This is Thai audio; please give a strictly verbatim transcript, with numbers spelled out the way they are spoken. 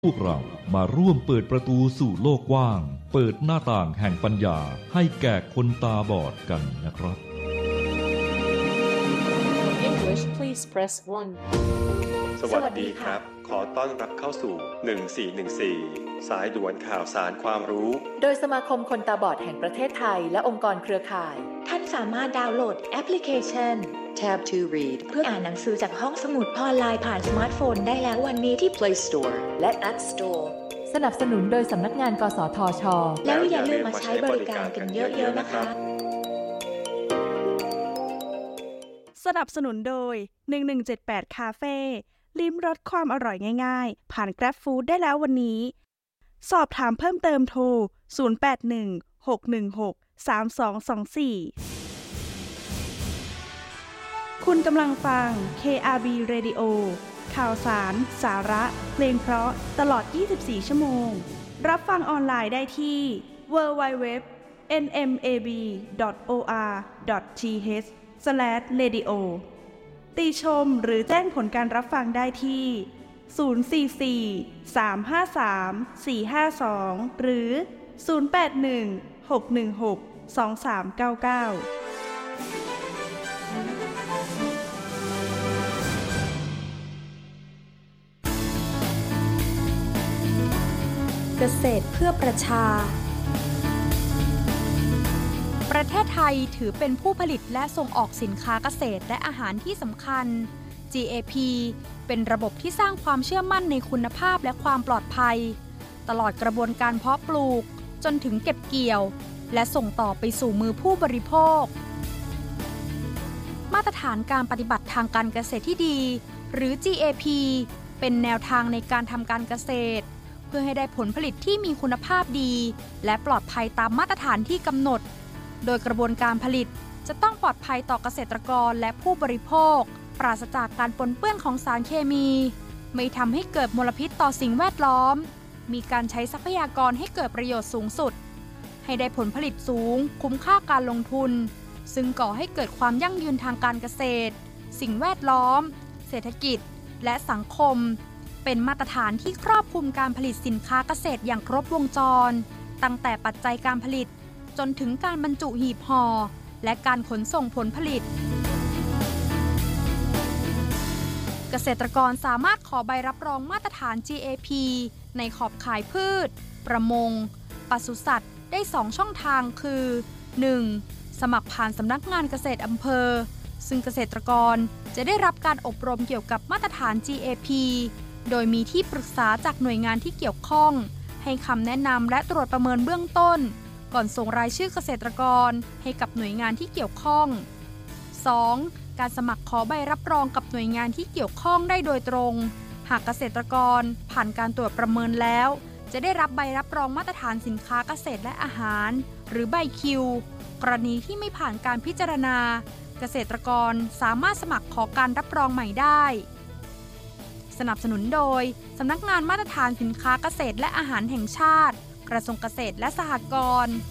พวกเรามาร่วมเปิดประตูสู่โลกกว้างเปิดหน้าต่างแห่งปัญญาให้แก่คนตาบอดกันนะครับ English please press one สวัสดีครับขอต้อนรับเข้าสู่หนึ่งสี่หนึ่งสี่สายด่วนข่าวสารความรู้โดยสมาคมคนตาบอดแห่งประเทศไทยและองค์กรเครือข่ายท่านสามารถดาวน์โหลดแอปพลิเคชัน Tab ทู Read เพื่ออ่านหนังสือจากห้องสมุดออนไลน์ผ่านสมาร์ทโฟนได้แล้ววันนี้ที่ Play Store และ App Store สนับสนุนโดยสำนักงานกสทช. แล้วอย่าลืมมาใช้บริการกันเยอะๆนะคะสนับสนุนโดยหนึ่งหนึ่งเจ็ดแปดคาเฟ่ลิ้มรสความอร่อยง่ายๆผ่าน Grab Food ได้แล้ววันนี้สอบถามเพิ่มเติมโทรศูนย์ แปด หนึ่ง หก หนึ่ง หก สาม สอง สอง สี่คุณกำลังฟัง เค อาร์ บี Radio ข่าวสารสาระเพลงเพราะตลอดยี่สิบสี่ชั่วโมงรับฟังออนไลน์ได้ที่ ดับเบิลยู ดับเบิลยู ดับเบิลยู ดอท เอ็น เอ็ม เอ บี ดอท โอ อาร์ ดอท ที เอช สแลช เรดิโอ ติชมหรือแจ้งผลการรับฟังได้ที่ศูนย์ สี่ สี่ สาม ห้า สาม สี่ ห้า สอง หรือศูนย์ แปด หนึ่ง หก หนึ่ง หก สอง สาม เก้า เก้าเกษตรเพื่อประชาประเทศไทยถือเป็นผู้ผลิตและส่งออกสินค้าเกษตรและอาหารที่สำคัญ จี เอ พี เป็นระบบที่สร้างความเชื่อมั่นในคุณภาพและความปลอดภัยตลอดกระบวนการเพาะปลูกจนถึงเก็บเกี่ยวและส่งต่อไปสู่มือผู้บริโภคมาตรฐานการปฏิบัติทางการเกษตรที่ดีหรือ จี เอ พี เป็นแนวทางในการทำการเกษตรเพื่อให้ได้ผลผลิตที่มีคุณภาพดีและปลอดภัยตามมาตรฐานที่กำหนดโดยกระบวนการผลิตจะต้องปลอดภัยต่อเกษตรกรและผู้บริโภคปราศจากการปนเปื้อนของสารเคมีไม่ทำให้เกิดมลพิษต่อสิ่งแวดล้อมมีการใช้ทรัพยากรให้เกิดประโยชน์สูงสุดให้ได้ผลผลิตสูงคุ้มค่าการลงทุนซึ่งก่อให้เกิดความยั่งยืนทางการเกษตรสิ่งแวดล้อมเศรษฐกิจและสังคมเป็นมาตรฐานที่ครอบคลุมการผลิตสินค้าเกษตรอย่างครบวงจรตั้งแต่ปัจจัยการผลิตจนถึงการบรรจุหีบห่อและการขนส่งผลผลิตเกษตรกรสามารถขอใบรับรองมาตรฐาน จี เอ พี ในขอบข่ายพืชประมงปศุสัตว์ได้สองช่องทางคือ หนึ่ง สมัครผ่านสำนักงานเกษตรอำเภอซึ่งเกษตรกรจะได้รับการอบรมเกี่ยวกับมาตรฐาน จี เอ พี โดยมีที่ปรึกษาจากหน่วยงานที่เกี่ยวข้องให้คำแนะนำและตรวจประเมินเบื้องต้นก่อนส่งรายชื่อเกษตรกรให้กับหน่วยงานที่เกี่ยวข้อง สอง การสมัครขอใบรับรองกับหน่วยงานที่เกี่ยวข้องได้โดยตรงหากเกษตรกรผ่านการตรวจประเมินแล้วจะได้รับใบรับรองมาตรฐานสินค้าเกษตรและอาหารหรือใบคิวกรณีที่ไม่ผ่านการพิจารณาเกษตรกรสามารถสมัครขอการรับรองใหม่ได้สนับสนุนโดยสำนักงานมาตรฐานสินค้าเกษตรและอาหารแห่งชาติกระทรวงเกษตรและสหกรณ์